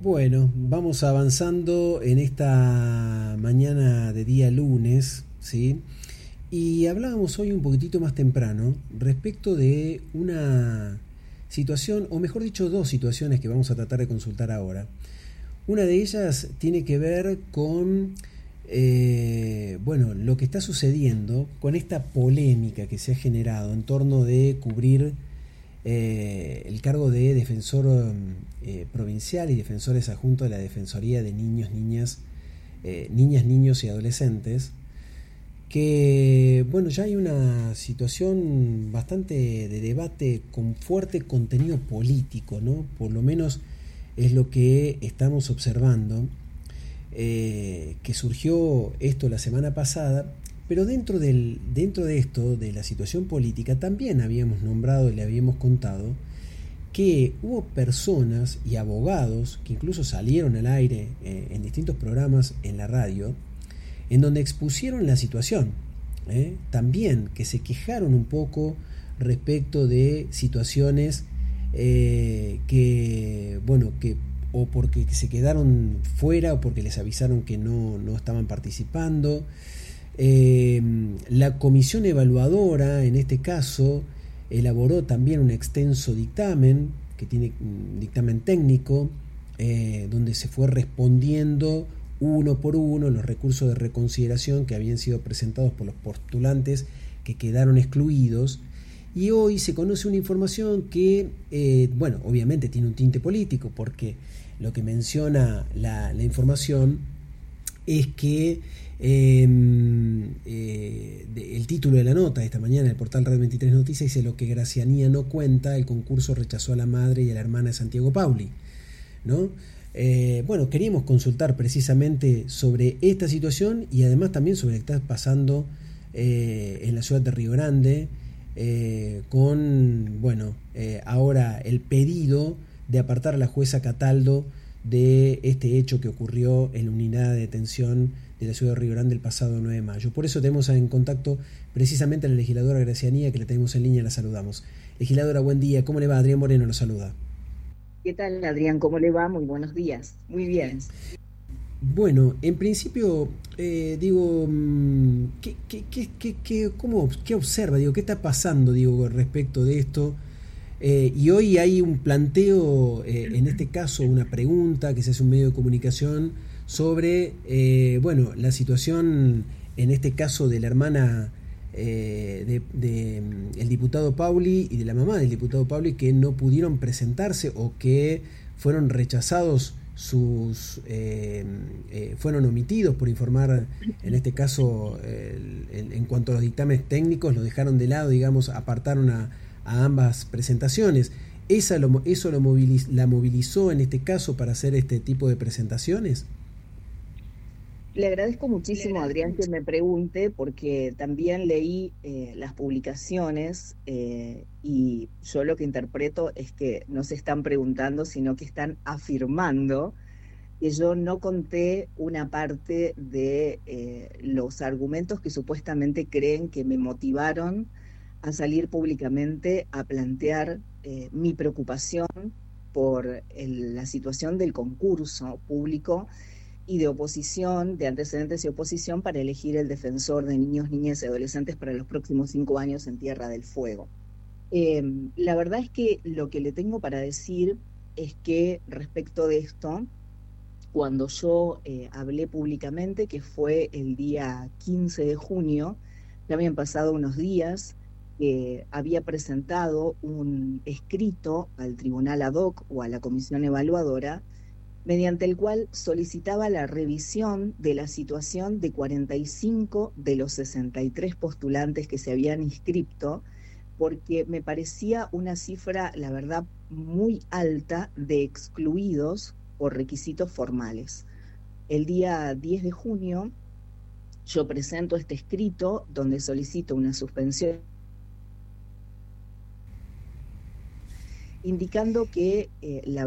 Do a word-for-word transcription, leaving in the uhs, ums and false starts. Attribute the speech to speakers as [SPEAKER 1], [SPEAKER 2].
[SPEAKER 1] Bueno, vamos avanzando en esta mañana de día lunes, ¿sí? Y hablábamos hoy un poquitito más temprano respecto de una situación, o mejor dicho, dos situaciones que vamos a tratar de consultar ahora. Una de ellas tiene que ver con, eh, bueno, lo que está sucediendo con esta polémica que se ha generado en torno de cubrir eh, el cargo de defensor eh, provincial y defensores adjuntos de la Defensoría de Niños, Niñas, eh, Niñas, Niños y Adolescentes, que, bueno, ya hay una situación bastante de debate con fuerte contenido político, ¿no? Por lo menos es lo que estamos observando, eh, que surgió esto la semana pasada, pero dentro, del, dentro de esto, de la situación política, también habíamos nombrado y le habíamos contado que hubo personas y abogados que incluso salieron al aire eh, en distintos programas en la radio, en donde expusieron la situación, ¿eh? También que se quejaron un poco respecto de situaciones eh, que, bueno, que o porque se quedaron fuera o porque les avisaron que no, no estaban participando. Eh, la comisión evaluadora, en este caso, elaboró también un extenso dictamen, que tiene un dictamen técnico, eh, donde se fue respondiendo uno por uno los recursos de reconsideración que habían sido presentados por los postulantes que quedaron excluidos. Y hoy se conoce una información que, eh, bueno, obviamente tiene un tinte político, porque lo que menciona la, la información es que eh, eh, de, el título de la nota de esta mañana en el portal Red veintitrés Noticias dice: lo que Gracianía no cuenta, el concurso rechazó a la madre y a la hermana de Santiago Pauli, ¿no? Eh, bueno, queríamos consultar precisamente sobre esta situación y además también sobre lo que está pasando eh, en la ciudad de Río Grande, eh, con, bueno, eh, ahora el pedido de apartar a la jueza Cataldo de este hecho que ocurrió en la unidad de detención de la ciudad de Río Grande el pasado nueve de mayo. Por eso tenemos en contacto precisamente a la legisladora Gracianía, que la tenemos en línea, la saludamos. Legisladora, buen día, ¿cómo le va? Adrián Moreno lo saluda.
[SPEAKER 2] ¿Qué tal, Adrián? ¿Cómo le va? Muy buenos días. Muy bien.
[SPEAKER 1] Bueno, en principio, eh, digo, ¿qué, qué, qué, qué, qué, cómo, ¿qué observa? Digo, ¿qué está pasando, digo, respecto de esto? Eh, y hoy hay un planteo, eh, en este caso una pregunta que se hace un medio de comunicación sobre, eh, bueno, la situación, en este caso de la hermana eh, de, de el diputado Pauli y de la mamá del diputado Pauli, que no pudieron presentarse o que fueron rechazados sus eh, eh, fueron omitidos por informar, en este caso el, el, en cuanto a los dictámenes técnicos, lo dejaron de lado, digamos, apartaron a a ambas presentaciones. ¿Esa lo, ¿Eso lo moviliz, la movilizó en este caso para hacer este tipo de presentaciones?
[SPEAKER 2] Le agradezco muchísimo, Adrián, que me pregunte, porque también leí eh, las publicaciones eh, y yo lo que interpreto es que no se están preguntando, sino que están afirmando que yo no conté una parte de eh, los argumentos que supuestamente creen que me motivaron a salir públicamente a plantear eh, mi preocupación por el, la situación del concurso público y de oposición, de antecedentes y oposición para elegir el defensor de niños, niñas y adolescentes para los próximos cinco años en Tierra del Fuego. Eh, la verdad es que lo que le tengo para decir es que respecto de esto, cuando yo eh, hablé públicamente, que fue el día quince de junio, ya habían pasado unos días, que había presentado un escrito al tribunal ad hoc o a la comisión evaluadora, mediante el cual solicitaba la revisión de la situación de cuarenta y cinco de los sesenta y tres postulantes que se habían inscrito, porque me parecía una cifra, la verdad, muy alta de excluidos por requisitos formales. El día diez de junio yo presento este escrito donde solicito una suspensión, indicando que eh, la